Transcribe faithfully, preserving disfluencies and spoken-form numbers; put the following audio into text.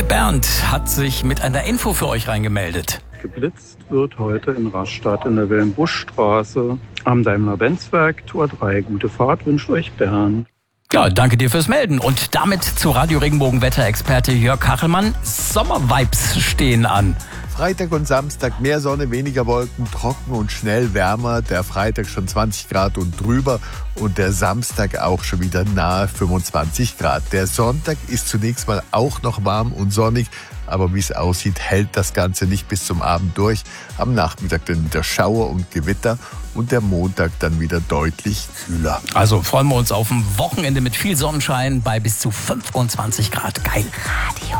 Der Bernd hat sich mit einer Info für euch reingemeldet. Geblitzt wird heute in Rastatt in der Wilhelm-Busch-Straße am Daimler-Benz-Werk Tor drei. Gute Fahrt wünscht euch Bernd. Ja, danke dir fürs Melden. Und damit zu Radio Regenbogen-Wetterexperte Jörg Kachelmann. Sommervibes stehen an. Freitag und Samstag mehr Sonne, weniger Wolken, trocken und schnell wärmer. Der Freitag schon zwanzig Grad und drüber und der Samstag auch schon wieder nahe fünfundzwanzig Grad. Der Sonntag ist zunächst mal auch noch warm und sonnig, aber wie es aussieht, hält das Ganze nicht bis zum Abend durch. Am Nachmittag dann wieder Schauer und Gewitter und der Montag dann wieder deutlich kühler. Also freuen wir uns auf ein Wochenende mit viel Sonnenschein bei bis zu fünfundzwanzig Grad. Geil. Radio